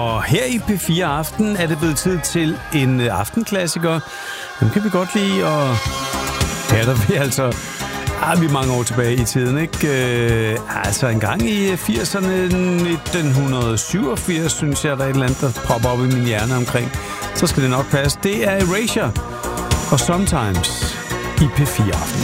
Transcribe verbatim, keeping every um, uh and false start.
Og her i P fire Aften er det blevet tid til en aftenklassiker. Dem kan vi godt lide, og ja, der vi altså er vi mange år tilbage i tiden, ikke? Øh, altså en gang i firserne, nitten syvogfirs, synes jeg, der er et eller andet, der popper op i min hjerne omkring. Så skal det nok passe. Det er Erasure og Sometimes i P fire Aften.